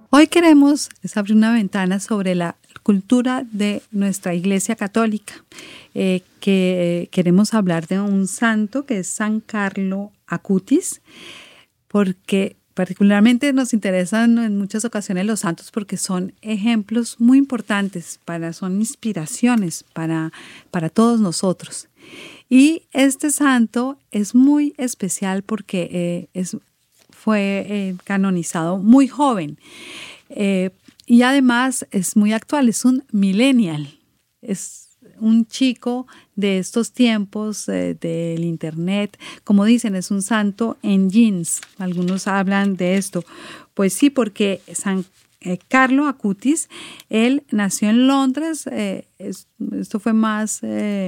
Hoy queremos abrir una ventana sobre la cultura de nuestra Iglesia Católica, que queremos hablar de un santo que es San Carlo Acutis, porque particularmente nos interesan en muchas ocasiones los santos porque son ejemplos muy importantes, son inspiraciones para todos nosotros. Y este santo es muy especial porque fue canonizado muy joven y además es muy actual, es un millennial, es un chico de estos tiempos del internet, como dicen, es un santo en jeans, algunos hablan de esto. Pues sí, porque San Carlo Acutis, él nació en Londres, esto fue más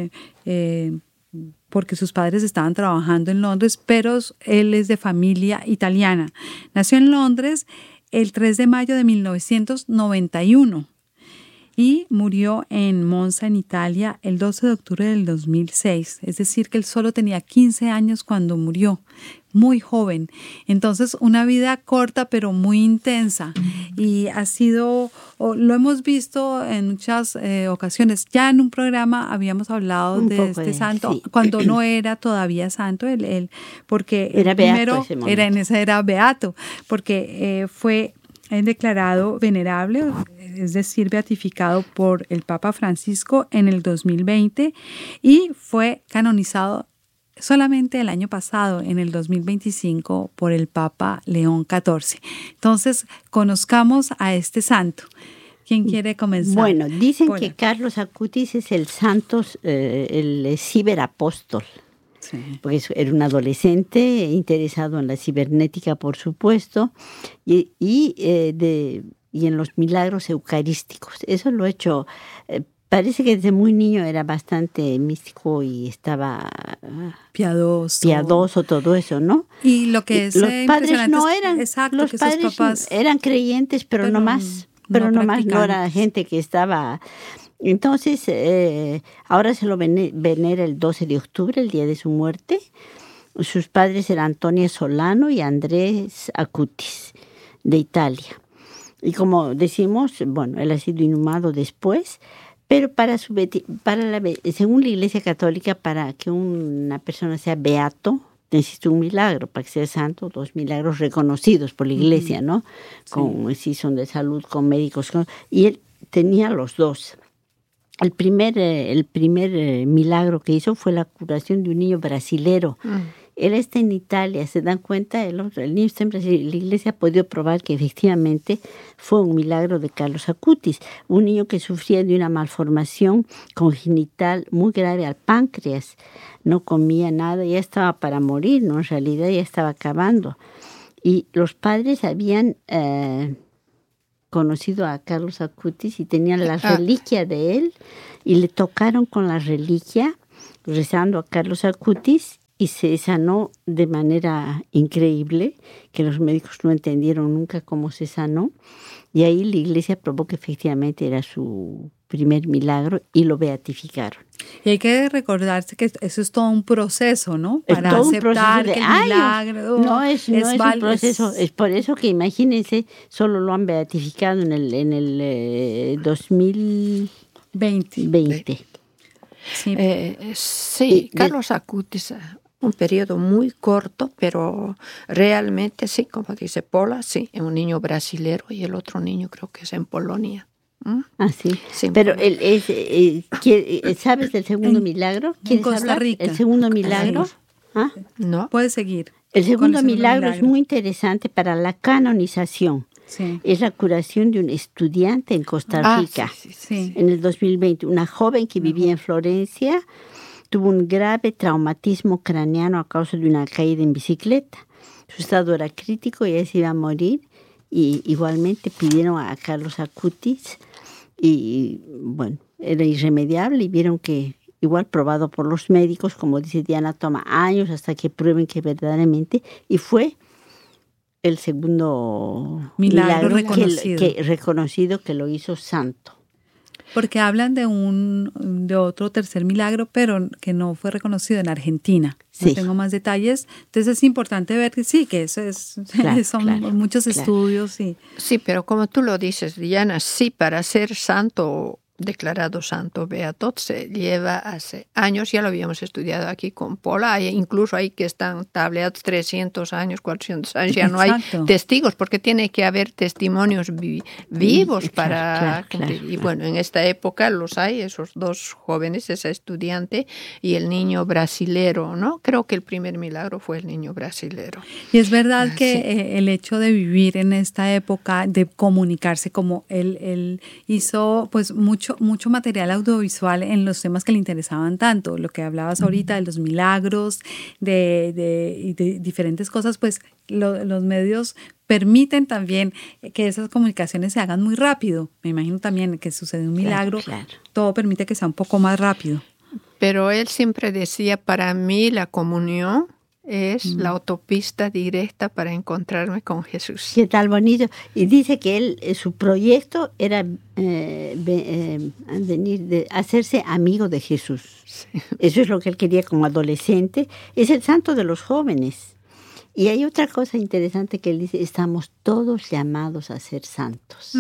porque sus padres estaban trabajando en Londres, pero él es de familia italiana. Nació en Londres el 3 de mayo de 1991 y murió en Monza, en Italia, el 12 de octubre del 2006. Es decir, que él solo tenía 15 años cuando murió, muy joven. Entonces, una vida corta pero muy intensa. Y lo hemos visto en muchas ocasiones. Ya en un programa habíamos hablado de este santo, sí, cuando no era todavía santo, porque era primero beato era beato, porque fue declarado venerable, es decir, beatificado por el Papa Francisco en el 2020 y fue canonizado solamente el año pasado, en el 2025, por el Papa León XIV. Entonces, conozcamos a este santo. ¿Quién quiere comenzar? Bueno, dicen que Carlos Acutis es el santo, el ciberapóstol. Sí. Porque era un adolescente interesado en la cibernética, por supuesto, y en los milagros eucarísticos. Eso lo he hecho. Parece que desde muy niño era bastante místico y estaba piadoso, todo eso, ¿no? Y lo que es los padres no eran, exacto, los que padres sus papás eran creyentes, pero no más. Pero no era gente que estaba. Entonces, ahora se lo venera el 12 de octubre, el día de su muerte. Sus padres eran Antonia Solano y Andrés Acutis, de Italia. Y como decimos, bueno, él ha sido inhumado después, pero según la Iglesia Católica, para que una persona sea beato, necesita un milagro. Para que sea santo, 2 milagros reconocidos por la Iglesia, ¿no? Sí. Si son de salud, con médicos. Y él tenía los dos. El primer milagro que hizo fue la curación de un niño brasilero. Él está en Italia, se dan cuenta, el niño está en Brasil. La Iglesia ha podido probar que efectivamente fue un milagro de Carlos Acutis, un niño que sufría de una malformación congenital muy grave al páncreas. No comía nada, ya estaba para morir, ¿no? En realidad ya estaba acabando. Y los padres habían conocido a Carlos Acutis y tenían la reliquia de él y le tocaron con la reliquia rezando a Carlos Acutis y se sanó de manera increíble, que los médicos no entendieron nunca cómo se sanó, y ahí la Iglesia probó que efectivamente era su primer milagro y lo beatificaron. Y hay que recordarse que eso es todo un proceso, ¿no? Para aceptar que el milagro no es un proceso. Es por eso que imagínense, solo lo han beatificado en el 2020. Sí, Carlos Acutis, un periodo muy corto, pero realmente sí, como dice Paula, sí, es un niño brasilero y el otro niño creo que es en Polonia. Sí. Pero ¿sabes del segundo milagro? En Costa Rica. ¿El segundo milagro? Sí. No. Puedes seguir. El segundo milagro es muy interesante para la canonización. Sí. Es la curación de un estudiante en Costa Rica. Sí. En el 2020, una joven que vivía en Florencia tuvo un grave traumatismo craneano a causa de una caída en bicicleta. Su estado era crítico y ella se iba a morir. Y igualmente pidieron a Carlos Acutis y bueno, era irremediable y vieron que igual probado por los médicos, como dice Diana, toma años hasta que prueben que verdaderamente, y fue el segundo milagro reconocido que lo hizo santo. Porque hablan de otro tercer milagro, pero que no fue reconocido en Argentina. No tengo más detalles. Entonces es importante ver que sí, que eso es, son muchos estudios. Sí, pero como tú lo dices, Diana, sí, para ser santo, declarado santo beato, se lleva hace años, ya lo habíamos estudiado aquí con Paula, incluso hay que están tableados 300 años, 400 años, ya no hay testigos, porque tiene que haber testimonios vivos para cumplir. Y bueno, en esta época los hay, esos dos jóvenes, esa estudiante y el niño brasilero, ¿no? Creo que el primer milagro fue el niño brasilero. Y es verdad que el hecho de vivir en esta época, de comunicarse, como él hizo pues mucho material audiovisual en los temas que le interesaban tanto, lo que hablabas ahorita de los milagros, de diferentes cosas, pues los medios permiten también que esas comunicaciones se hagan muy rápido. Me imagino también que sucede un milagro, todo permite que sea un poco más rápido. Pero él siempre decía, para mí la comunión es la autopista directa para encontrarme con Jesús. Qué tal bonito. Y dice que su proyecto era hacerse amigo de Jesús. Sí. Eso es lo que él quería como adolescente. Es el santo de los jóvenes. Y hay otra cosa interesante que él dice, estamos todos llamados a ser santos.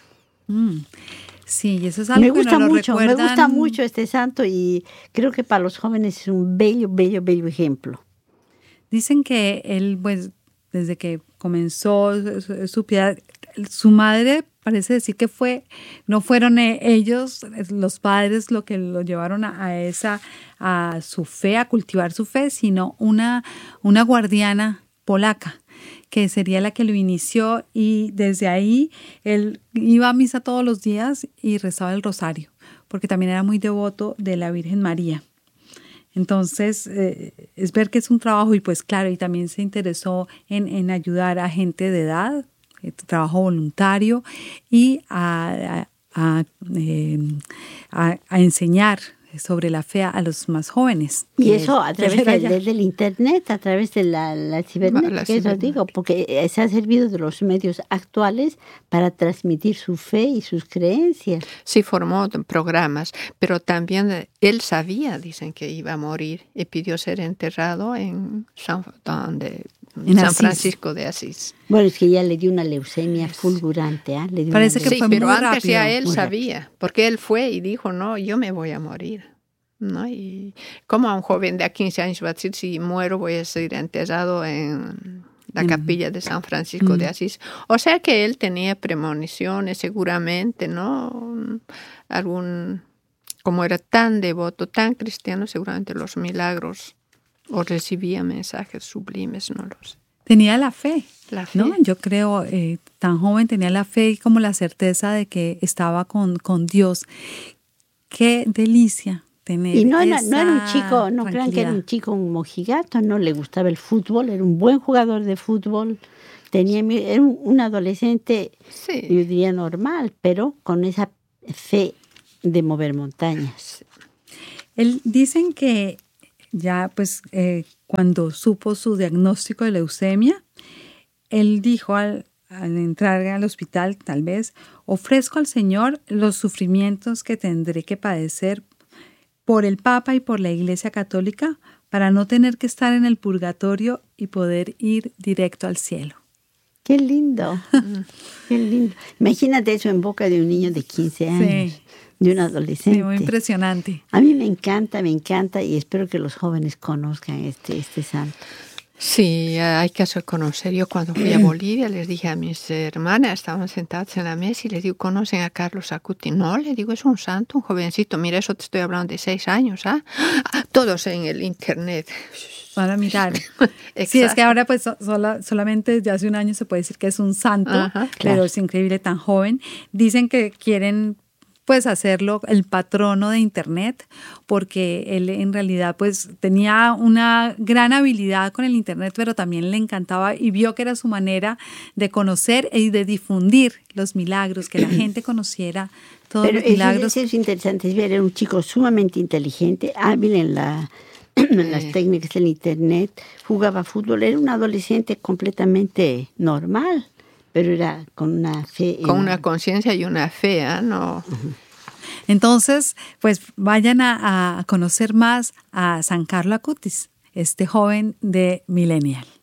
Sí, y eso es algo que nos lo recuerdan. Me gusta mucho este santo y creo que para los jóvenes es un bello, bello, bello ejemplo. Dicen que él, pues, desde que comenzó su piedad, su madre parece decir que no fueron ellos, los padres, lo que lo llevaron a su fe, a cultivar su fe, sino una guardiana polaca, que sería la que lo inició, y desde ahí él iba a misa todos los días y rezaba el rosario, porque también era muy devoto de la Virgen María. Entonces, es ver que es un trabajo y pues claro, y también se interesó en ayudar a gente de edad, trabajo voluntario y a enseñar sobre la fe a los más jóvenes. Y eso a través del internet, a través de la cibernética, eso digo, porque se ha servido de los medios actuales para transmitir su fe y sus creencias. Sí, formó programas, pero también él sabía, dicen, que iba a morir y pidió ser enterrado en San Francisco de Asís. Bueno, es que ya le dio una leucemia fulgurante. Parece que fue pero muy antes rápido. Ya él sabía, porque él fue y dijo, no, yo me voy a morir. ¿No? Y como a un joven de 15 años va a decir, si muero voy a ser enterrado en la capilla de San Francisco de Asís. O sea que él tenía premoniciones seguramente, ¿no? Como era tan devoto, tan cristiano, seguramente los milagros o recibía mensajes sublimes, no lo sé. Tenía la fe. La fe. ¿No? Yo creo, tan joven tenía la fe y como la certeza de que estaba con Dios. Qué delicia tener. Y no era un chico, no crean que era un chico un mojigato, no le gustaba el fútbol, era un buen jugador de fútbol, era un adolescente, yo diría normal, pero con esa fe de mover montañas. Dicen que ya pues cuando supo su diagnóstico de leucemia, él dijo al entrar al hospital, tal vez, ofrezco al Señor los sufrimientos que tendré que padecer por el Papa y por la Iglesia Católica para no tener que estar en el purgatorio y poder ir directo al cielo. ¡Qué lindo! ¡Qué lindo! Imagínate eso en boca de un niño de 15 años, de un adolescente. Sí, muy impresionante. A mí me encanta y espero que los jóvenes conozcan este santo. Sí, hay que hacer conocer. Yo cuando fui a Bolivia les dije a mis hermanas, estaban sentadas en la mesa y les digo, ¿conocen a Carlos Acutis? No, le digo, es un santo, un jovencito. Mira, eso te estoy hablando de 6 años, ¿ah? Todos en el internet. Para mirar. Sí, es que ahora pues solamente desde hace un año se puede decir que es un santo, pero es increíble, tan joven. Dicen que quieren pues hacerlo el patrono de internet, porque él en realidad pues tenía una gran habilidad con el internet, pero también le encantaba y vio que era su manera de conocer y de difundir los milagros, que la gente conociera todos los milagros. Pero eso es interesante, es ver, era un chico sumamente inteligente, hábil en las técnicas del internet, jugaba fútbol, era un adolescente completamente normal. Pero era con una fe. Con una conciencia y una fe, ¿no? Entonces, pues vayan a conocer más a San Carlo Acutis, este joven de Millennial.